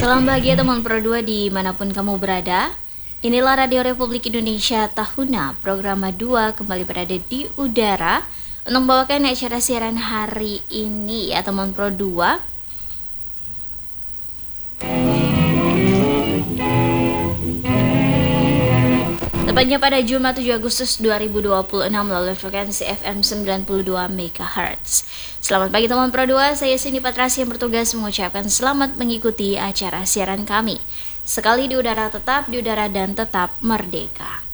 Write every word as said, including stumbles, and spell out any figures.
Salam bahagia teman Pro dua dimanapun kamu berada. Inilah Radio Republik Indonesia Tahuna, program dua kembali berada di udara untuk membawakan acara siaran hari ini ya teman Pro dua. Tepatnya pada Jumat tujuh Agustus dua ribu dua puluh enam melalui frekuensi F M sembilan puluh dua megahertz. Selamat pagi teman Pro dua, saya Cindy Patrasi yang bertugas mengucapkan selamat mengikuti acara siaran kami. Sekali di udara tetap, di udara dan tetap merdeka.